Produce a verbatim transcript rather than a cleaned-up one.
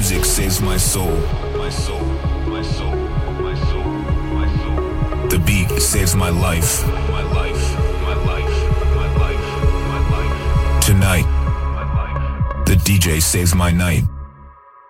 music saves my soul. My soul, my soul, my soul, my soul. The beat saves my life. My life, my life, my life, my life. Tonight, the D J saves my night.